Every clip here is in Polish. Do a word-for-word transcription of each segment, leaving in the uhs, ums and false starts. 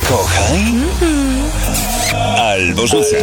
Kochaj albo rzucaj.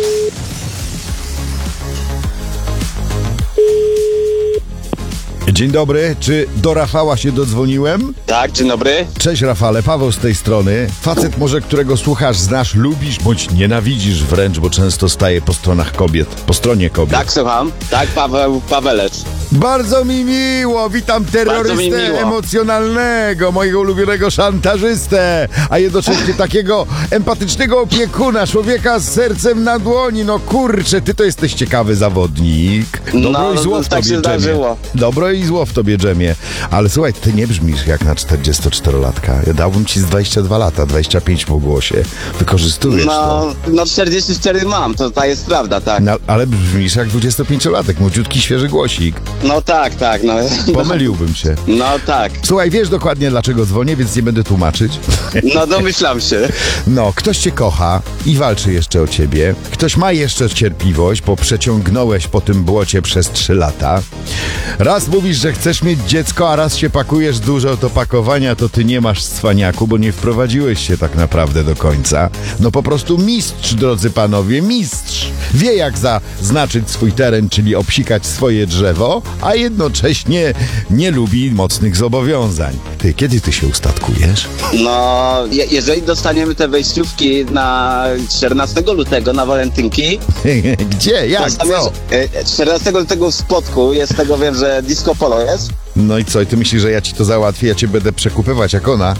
Dzień dobry, czy do Rafała się dodzwoniłem? Tak, dzień dobry. Cześć Rafale, Paweł z tej strony. Facet może, którego słuchasz, znasz, lubisz, bądź nienawidzisz wręcz, bo często staje po stronach kobiet, po stronie kobiet. Tak, słucham. Tak, Paweł Pawelec. Bardzo mi miło, witam terrorystę mi miło. emocjonalnego, mojego ulubionego szantażystę, a jednocześnie takiego empatycznego opiekuna, człowieka z sercem na dłoni. No kurczę, ty to jesteś ciekawy zawodnik. Dobro No, i zło no, w tak tobie się dżemie. zdarzyło. Dobro i zło w tobie dżemie. Ale słuchaj, ty nie brzmisz jak na czterdziestoczterolatka. Ja dałbym ci z dwadzieścia dwa lata, dwadzieścia pięć po głosie. Wykorzystujesz to. No, no czterdzieści cztery mam, to, to jest prawda, tak. No, ale brzmisz jak dwudziestopięciolatek, młodziutki, świeży głosik. No tak, tak, no. Pomyliłbym się. No tak. Słuchaj, wiesz dokładnie dlaczego dzwonię, więc nie będę tłumaczyć. No domyślam się. No, ktoś cię kocha i walczy jeszcze o ciebie. Ktoś ma jeszcze cierpliwość, bo przeciągnąłeś po tym błocie przez trzy lata. Raz mówisz, że chcesz mieć dziecko, a raz się pakujesz dużo do pakowania, to ty nie masz cwaniaku, bo nie wprowadziłeś się tak naprawdę do końca. No po prostu mistrz, drodzy panowie, mistrz. Wie jak zaznaczyć swój teren, czyli obsikać swoje drzewo, a jednocześnie nie lubi mocnych zobowiązań. Ty, kiedy ty się ustatkujesz? No, je, jeżeli dostaniemy te wejściówki na czternastego lutego na walentynki, Gdzie? Jak? to Co? e, czternastego lutego w Spodku jest tego, wiem, że disco polo jest. No i co? I ty myślisz, że ja ci to załatwię, ja cię będę przekupywać jak ona?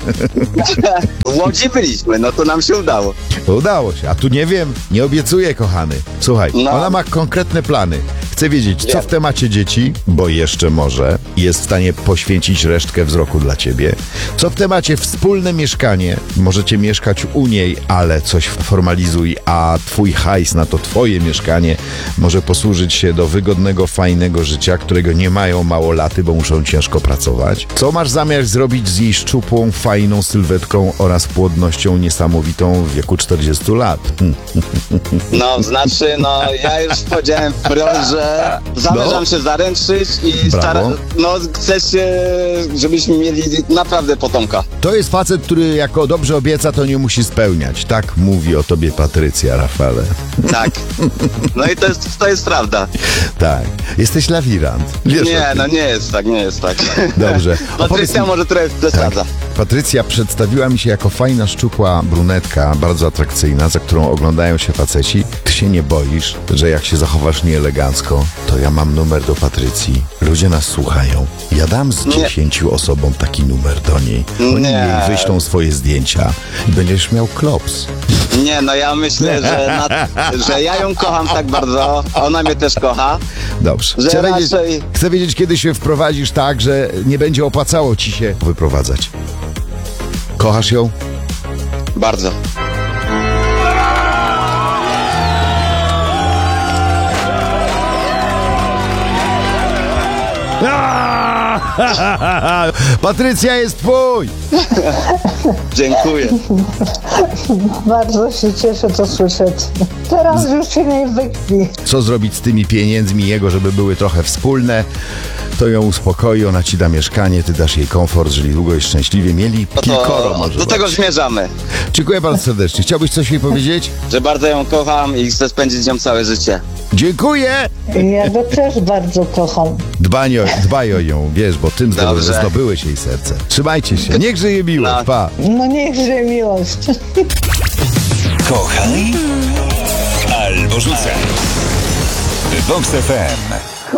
W Łodzi byliśmy, no to nam się udało. Udało się, a tu nie wiem, nie obiecuję, kochany. Słuchaj, No. ona ma konkretne plany. Chce wiedzieć, co Wiem. w temacie dzieci, bo jeszcze może, jest w stanie poświęcić resztkę wzroku dla ciebie. Co w temacie wspólne mieszkanie, możecie mieszkać u niej, ale coś formalizuj, a twój hajs na to twoje mieszkanie może posłużyć się do wygodnego, fajnego życia, którego nie mają małolaty, bo muszą ciężko pracować. Co masz zamiar zrobić z jej szczupłą, fajną sylwetką oraz płodnością niesamowitą w wieku czterdziestu lat? Hm. No, znaczy, no, ja już powiedziałem wprost, że zamierzam No. się zaręczyć i Brawo. stara, no, chcę się, żebyśmy mieli naprawdę potomka. To jest facet, który jako dobrze obieca, to nie musi spełniać. Tak mówi o tobie Patrycja, Rafale. Tak. No i to jest, to jest prawda. Tak. Jesteś lawirant. Wiesz o Nie, tym. no nie jest tak, nie jest tak. Dobrze. Opowiedz Patrycja mi- może trochę przesadza. Tak. Patrycja przedstawiła mi się jako fajna, szczupła brunetka, bardzo atrakcyjna, za którą oglądają się faceci. Ty się nie boisz, że jak się zachowasz nieelegancko, to ja mam numer do Patrycji. Ludzie nas słuchają. Ja dam z Nie. dziesięciu osobom taki numer do niej. Oni Nie. jej wyślą swoje zdjęcia i będziesz miał klops. Nie, no ja myślę, że, na, że ja ją kocham tak bardzo, ona mnie też kocha. Dobrze. Że Chcę wiedzieć, raczej- chcę wiedzieć, kiedy się wprowadzisz tak, że nie będzie opłacało ci się wyprowadzać. Kochasz ją? Bardzo. Patrycja jest twój! Dziękuję. Bardzo się cieszę to słyszeć. Teraz już się nie wykpi. Co zrobić z tymi pieniędzmi jego, żeby były trochę wspólne? To ją uspokoi, ona ci da mieszkanie, ty dasz jej komfort, żyli długo i szczęśliwie. Mieli No kilkoro to może. do tego być. zmierzamy, Dziękuję bardzo serdecznie. Chciałbyś coś jej powiedzieć? że bardzo ją kocham i chcę spędzić z nią całe życie. Dziękuję! Ja go też bardzo kocham. Dbaj o, dbaj o ją, wiesz, bo tym zdoby, Dobrze. zdobyłeś jej serce. Trzymajcie się. Niech żyje miłość. No. Pa! No niechże miłość. Kochaj albo rzucaj. Vox F M.